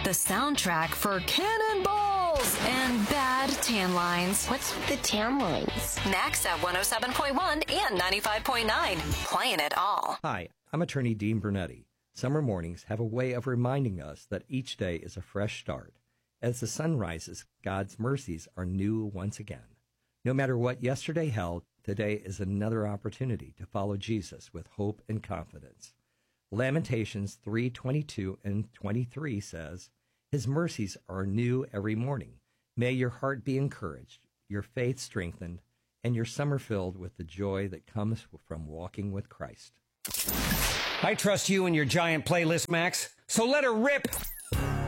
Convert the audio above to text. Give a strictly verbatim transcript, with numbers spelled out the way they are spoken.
the soundtrack for cannonballs and bad tan lines. What's the tan lines? Next at one oh seven point one and ninety-five point nine. Playing it all. Hi, I'm attorney Dean Brunetti. Summer mornings have a way of reminding us that each day is a fresh start. As the sun rises, God's mercies are new once again. No matter what yesterday held, today is another opportunity to follow Jesus with hope and confidence. Lamentations three twenty-two and twenty-three says, His mercies are new every morning. May your heart be encouraged, your faith strengthened, and your summer filled with the joy that comes from walking with Christ. I trust you and your giant playlist, Max, so let her rip!